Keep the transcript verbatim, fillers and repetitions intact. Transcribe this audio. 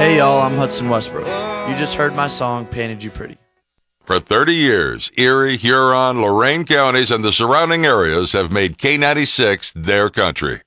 Hey y'all, I'm Hudson Westbrook. You just heard my song, Painted You Pretty. For thirty years, Erie, Huron, Lorain counties, and the surrounding areas have made K ninety-six their country.